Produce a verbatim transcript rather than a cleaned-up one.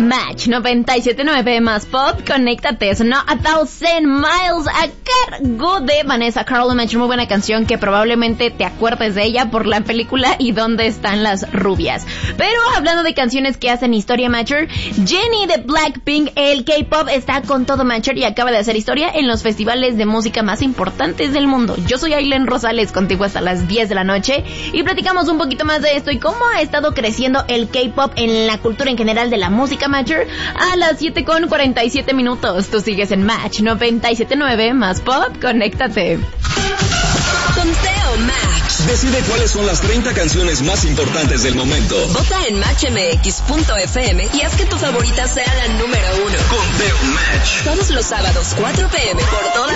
Match noventa y siete punto nueve más pop, conéctate, sonó A Thousand Miles a cargo de Vanessa Carlton. Muy buena canción que probablemente te acuerdes de ella por la película Y dónde están las rubias. Pero hablando de canciones que hacen historia, Matcher, Jennie de Blackpink, el K-pop está con todo, Matcher, y acaba de hacer historia en los festivales de música más importantes del mundo. Yo soy Aileen Rosales, contigo hasta las diez de la noche, y platicamos un poquito más de esto y cómo ha estado creciendo el K-pop en la cultura en general de la música, Matcher, a las siete con cuarenta y siete minutos. Tú sigues en Match noventa y siete punto nueve más pop, conéctate. Conteo Match. Decide cuáles son las treinta canciones más importantes del momento. Vota en match m x punto f m y haz que tu favorita sea la número uno. Conteo Match. Todos los sábados, cuatro p m por toda